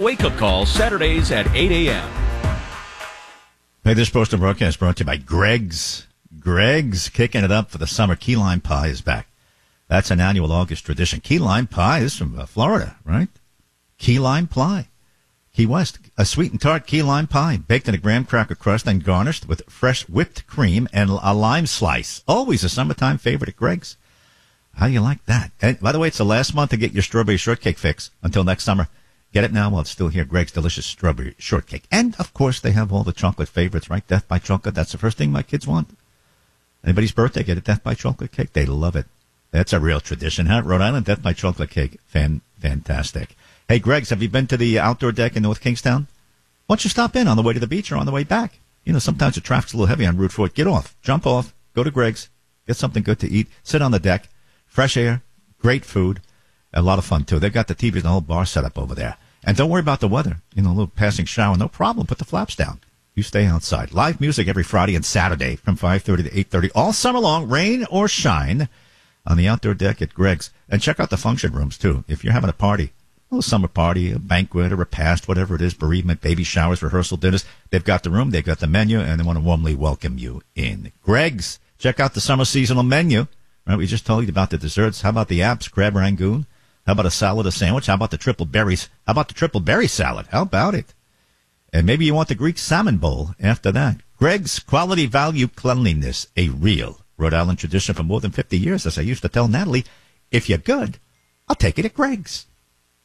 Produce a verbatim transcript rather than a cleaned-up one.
Wake Up Call, Saturdays at eight a.m. Hey, this postal broadcast brought to you by Greg's. Greg's kicking it up for the summer. Key lime pie is back. That's an annual August tradition. Key lime pie is from uh, Florida, right? Key lime pie. Key West. A sweet and tart key lime pie, baked in a graham cracker crust and garnished with fresh whipped cream and a lime slice. Always a summertime favorite at Greg's. How do you like that? And by the way, it's the last month to get your strawberry shortcake fix until next summer. Get it now while it's still here. Greg's delicious strawberry shortcake. And, of course, they have all the chocolate favorites, right? Death by Chocolate. That's the first thing my kids want. Anybody's birthday, get a Death by Chocolate cake. They love it. That's a real tradition, huh? Rhode Island Death by Chocolate cake. Fan, fantastic. Hey, Greg's, have you been to the outdoor deck in North Kingstown? Why don't you stop in on the way to the beach or on the way back? You know, sometimes the traffic's a little heavy on Route four. Get off. Jump off. Go to Greg's. Get something good to eat. Sit on the deck. Fresh air. Great food. A lot of fun, too. They've got the T Vs and the whole bar set up over there. And don't worry about the weather. You know, a little passing shower, no problem. Put the flaps down. You stay outside. Live music every Friday and Saturday from five thirty to eight thirty. All summer long, rain or shine, on the outdoor deck at Greg's. And check out the function rooms, too. If you're having a party, a little summer party, a banquet, a repast, whatever it is, bereavement, baby showers, rehearsal dinners, they've got the room, they've got the menu, and they want to warmly welcome you in. Greg's. Check out the summer seasonal menu. Right, we just told you about the desserts. How about the apps, crab rangoon? How about a salad, a sandwich? How about the triple berries? How about the triple berry salad? How about it? And maybe you want the Greek salmon bowl after that. Greg's, quality, value, cleanliness, a real Rhode Island tradition for more than fifty years. As I used to tell Natalie, if you're good, I'll take it at Greg's.